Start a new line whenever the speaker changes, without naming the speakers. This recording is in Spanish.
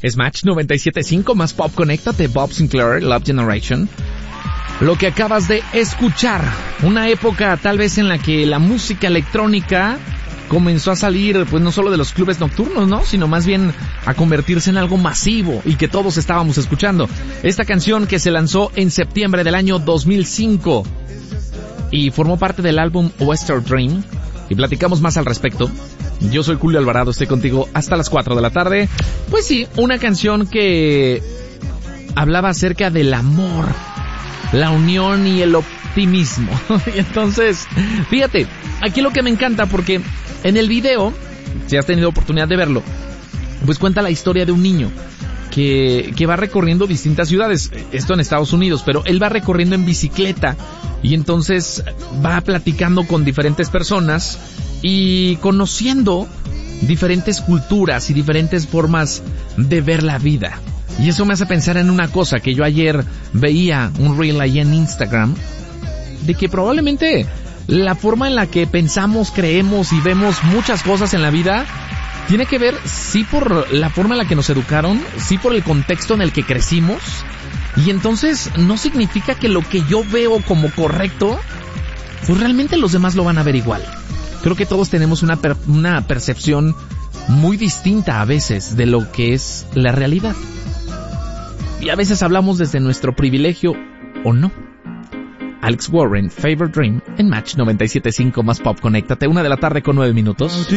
Es Match 97.5, más pop. Conéctate, Bob Sinclair, Love Generation. Lo que acabas de escuchar, una época tal vez en la que la música electrónica comenzó a salir, pues no solo de los clubes nocturnos, ¿no? Sino más bien a convertirse en algo masivo y que todos estábamos escuchando. Esta canción que se lanzó en septiembre del año 2005 y formó parte del álbum Western Dream, y platicamos más al respecto. Yo soy Julio Alvarado, estoy contigo hasta las 4 de la tarde. Pues sí, una canción que hablaba acerca del amor, la unión y el optimismo. Y entonces, fíjate, aquí lo que me encanta, porque en el video, si has tenido oportunidad de verlo, pues cuenta la historia de un niño que va recorriendo distintas ciudades, esto en Estados Unidos, pero él va recorriendo en bicicleta y entonces va platicando con diferentes personas y conociendo diferentes culturas y diferentes formas de ver la vida. Y eso me hace pensar en una cosa que yo ayer veía un reel ahí en Instagram, de que probablemente la forma en la que pensamos, creemos y vemos muchas cosas en la vida tiene que ver, sí, por la forma en la que nos educaron, sí, por el contexto en el que crecimos, y entonces no significa que lo que yo veo como correcto, pues realmente los demás lo van a ver igual. Creo que todos tenemos una percepción muy distinta a veces de lo que es la realidad. Y a veces hablamos desde nuestro privilegio o no. Alex Warren, Favorite Dream, en Match 97.5 más pop. Conéctate, 1 de la tarde con 9 minutos.